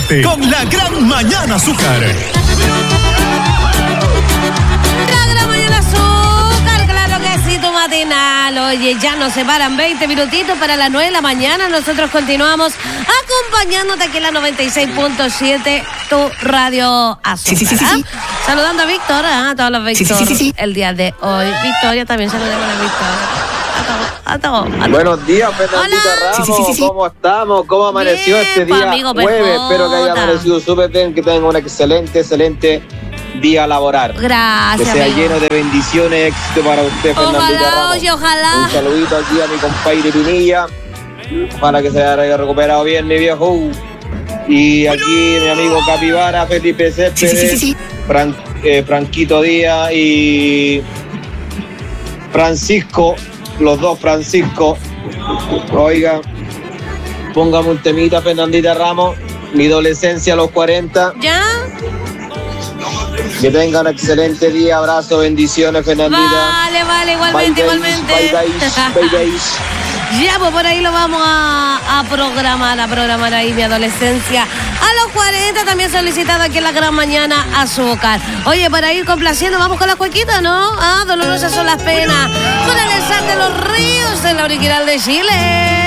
Despiértate con la Gran Mañana Azúcar. La Gran Mañana Azúcar, claro que sí, tu matinal. Oye, ya nos separan 20 minutitos para las 9 de la mañana. Nosotros continuamos acompañándote aquí en la 96.7, tu radio Azúcar. Sí. Saludando a Víctor, a todos los Víctor el día de hoy. Victoria, también saludamos a Victoria. A todos. Buenos días, Fernandita Ramos. ¿Cómo estamos? ¿Cómo amaneció bien, este día amigo, jueves? Espero que haya amanecido súper bien, que tenga un excelente día laboral. Gracias, que sea amigo. lleno de bendiciones, éxito para usted, Fernandita Ramos. Oye, ojalá. Un saludito aquí a mi compadre Pinilla, para que se haya recuperado bien, mi viejo. Y aquí mi amigo Capibara, Felipe Céspedes, Franquito Díaz y Francisco. Los dos Francisco. Oiga, póngame un temita, Fernandita Ramos. Mi adolescencia a los 40. ¿Ya? Que tengan un excelente día. Abrazo, bendiciones, Fernandita. Vale, igualmente. Bye. Ya, pues por ahí lo vamos a programar ahí mi adolescencia. A los 40 también solicitado aquí en la Gran Mañana Azúcar. Oye, para ir complaciendo, vamos con las cuequitas, ¿no? Dolorosas son las penas. Con el Sal de los Ríos en la original de Chile.